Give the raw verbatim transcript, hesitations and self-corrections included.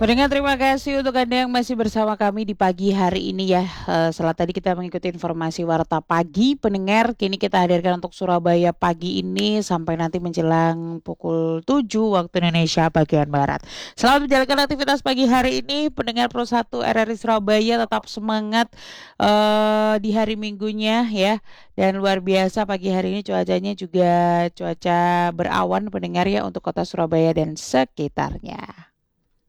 Pendengar, terima kasih untuk Anda yang masih bersama kami di pagi hari ini ya. Eh, setelah tadi kita mengikuti informasi Warta Pagi, pendengar, kini kita hadirkan untuk Surabaya pagi ini sampai nanti menjelang pukul tujuh waktu Indonesia bagian Barat. Selamat menjalankan aktivitas pagi hari ini, pendengar Pro satu R R I Surabaya, tetap semangat eh, di hari Minggunya ya. Dan luar biasa pagi hari ini cuacanya juga cuaca berawan pendengar ya untuk kota Surabaya dan sekitarnya.